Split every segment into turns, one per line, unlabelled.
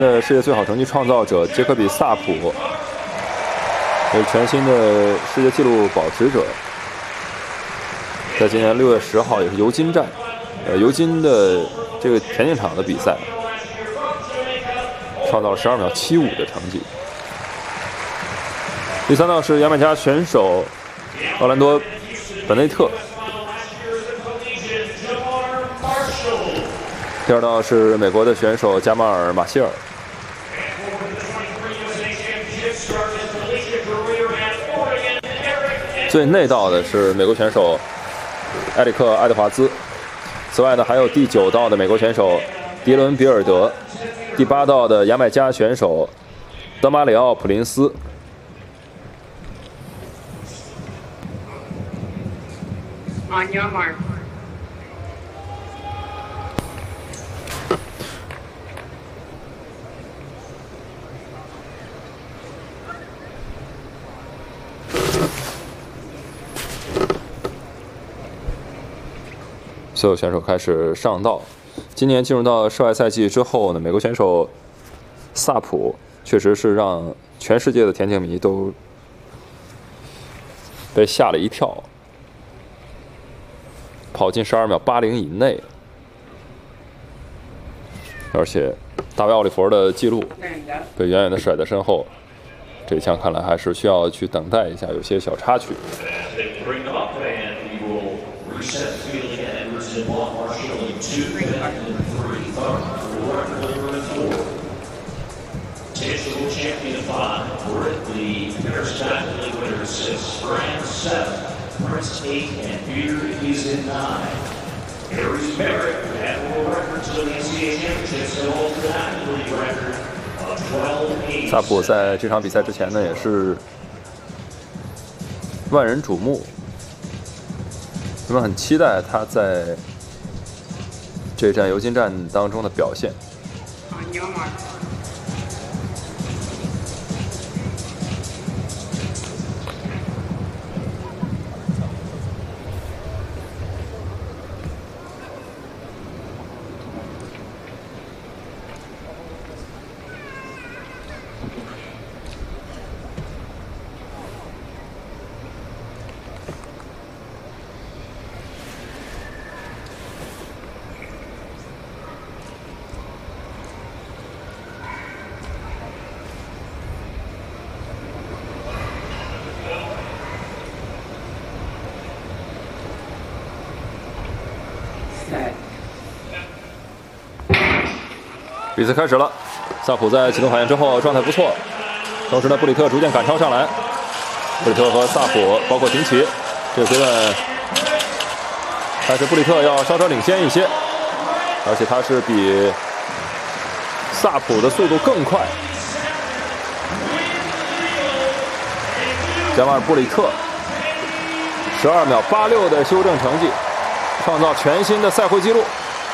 世界最好成绩创造者杰科比·萨普，也是全新的世界纪录保持者，在今年6月10号也是尤金站，尤金的这个田径场的比赛，创造了12秒75的成绩。第3道是牙买加选手奥兰多·本内特。第2道是美国的选手加马尔·马歇尔。最内道的是美国选手埃里克·爱德华兹。此外呢，还有第9道的美国选手迪伦·比尔德，第8道的牙买加选手德马里奥·普林斯。
On your mark.
所有选手开始上道。今年进入到室外赛季之后呢，美国选手萨普确实是让全世界的田径迷都被吓了一跳，跑进12秒80以内，而且大卫奥利弗的记录被远远的甩在身后。这一枪看来还是需要去等待一下，有些小插曲。
Digital champion 5, Britney, Paris Batley winner 6, France 7, Prince 8, and Beard is in 9. Aries Merrick had world records of the NCAA championships and holds an athlete record of 12-8.
萨普在这场比赛之前呢，也是万人瞩目，人们很期待他在这站尤金站当中的表现。
On your mark.
比赛开始了，萨普在启动考验之后状态不错，同时呢，布里特逐渐赶超上来。布里特和萨普包括平齐，这个阶段还是布里特要稍稍领先一些，而且他是比萨普的速度更快。加马尔·布里特12秒86的修正成绩，创造全新的赛会纪录。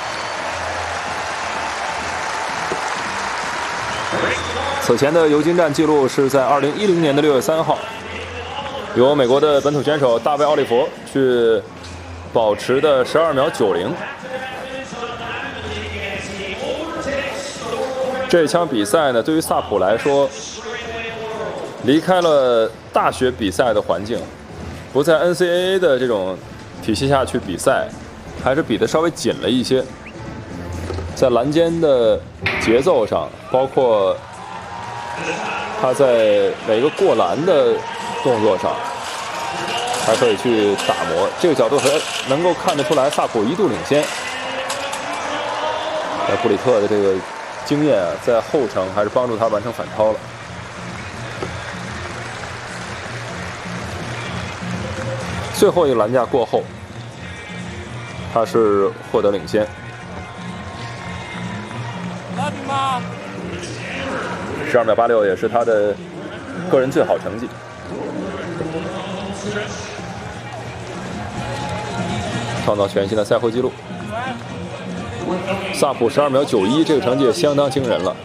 此前的尤金站纪录是在2010年的6月3号，由美国的本土选手大卫·奥利弗去保持的12秒90。这一场比赛呢，对于萨普来说，离开了大学比赛的环境，不在 NCAA 的这种体系下去比赛，还是比得稍微紧了一些。在栏间的节奏上，包括他在每个过栏的动作上，还可以去打磨。这个角度还能够看得出来，萨普一度领先。布里特的这个经验啊，在后程还是帮助他完成反超了。最后一个栏架过后，他是获得领先。12秒86也是他的个人最好成绩。创造全新的赛会纪录。萨普12秒91，这个成绩也相当惊人了。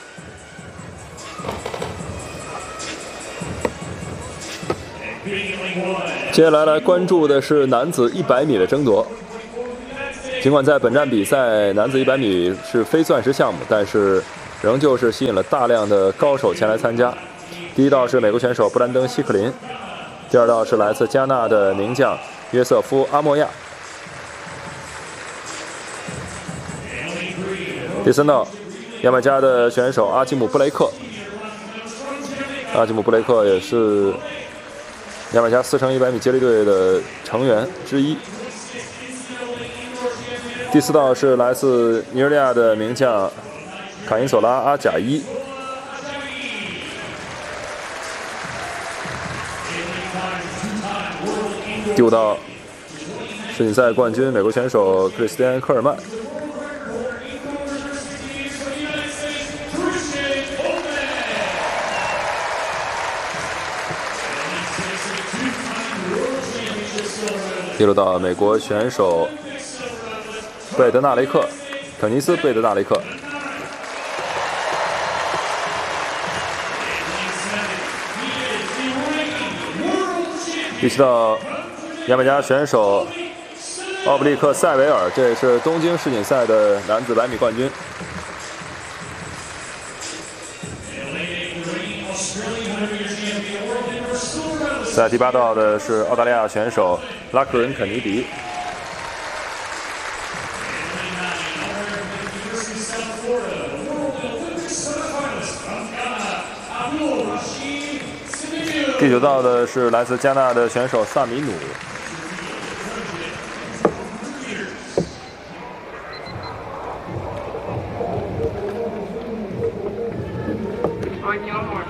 接下来关注的是男子100米的争夺。尽管在本站比赛男子100米是非钻石项目，但是仍旧是吸引了大量的高手前来参加。第一道是美国选手布兰登·希克林，第二道是来自加纳的名将约瑟夫·阿莫亚，第三道牙买加的选手阿基姆·布雷克。阿基姆·布雷克也是牙买加4×100米接力队的成员之一。第四道是来自尼日利亚的名将卡因索拉·阿贾伊。第五道世锦赛冠军美国选手克里斯蒂安·科尔曼。第六道美国选手贝德纳雷克，肯尼斯·贝德纳雷克。第七道牙买加选手奥布利克·塞维尔，这也是东京世锦赛的男子100米冠军。在第八道的是澳大利亚选手拉克伦·肯尼迪。第九道的是来自加纳的选手萨米努。
On your mark.